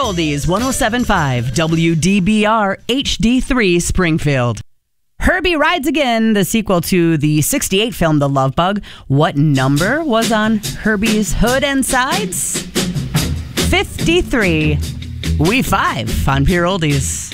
Oldies 107.5 WDBR HD3 Springfield. Herbie Rides Again, the sequel to the 68 film The Love Bug. What number was on Herbie's hood and sides? 53. We 5 on Pure Oldies.